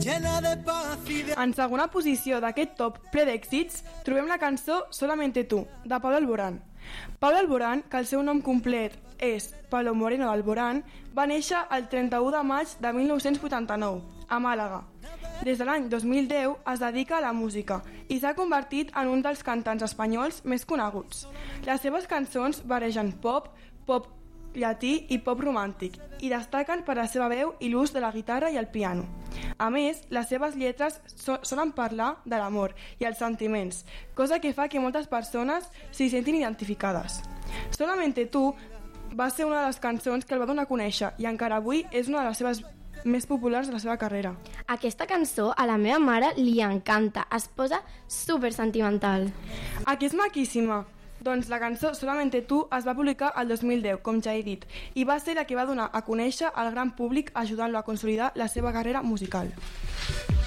llena de paz y de... En segona posició d'aquest top ple d'èxits trobem la cançó Solamente tú, de Pablo Alborán. Pablo Alborán, que el seu nom complet és Pablo Moreno Alborán, va néixer el 31 de maig de 1989, a Màlaga. Des de l'any 2010 es dedica a la música i s'ha convertit en un dels cantants espanyols més coneguts. Les seves cançons barregen pop, pop llatí i pop romàntic i destaquen per la seva veu i l'ús de la guitarra i el piano. A més, les seves lletres solen parlar de l'amor i els sentiments, cosa que fa que moltes persones s'hi sentin identificades. Solamente tú va ser una de les cançons que el va donar a conèixer i encara avui és una de les seves més populars de la seva carrera. Aquesta cançó a la meva mare li encanta, es posa super sentimental. Aquí és maquíssima. Doncs la cançó Solamente tú es va publicar el 2010, com ja he dit, i va ser la que va donar a conèixer al gran públic ajudant-lo a consolidar la seva carrera musical.